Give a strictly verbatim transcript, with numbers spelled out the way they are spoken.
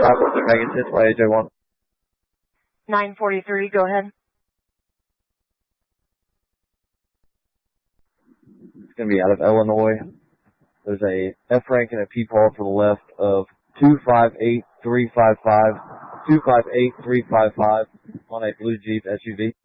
Megan six by A J one. nine forty-three, go ahead. It's going to be out of Illinois. There's a F rank and a P Paul to the left of two five eight three five five, two five eight three five five on a blue Jeep S U V.